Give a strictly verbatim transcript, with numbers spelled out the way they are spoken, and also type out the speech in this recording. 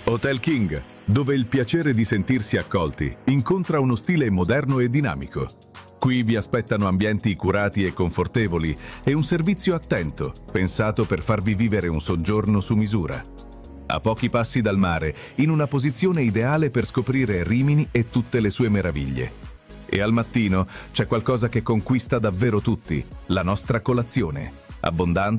Hotel King, dove il piacere di sentirsi accolti incontra uno stile moderno e dinamico. Qui vi aspettano ambienti curati e confortevoli e un servizio attento, pensato per farvi vivere un soggiorno su misura. A pochi passi dal mare, in una posizione ideale per scoprire Rimini e tutte le sue meraviglie. E al mattino c'è qualcosa che conquista davvero tutti, la nostra colazione, abbondante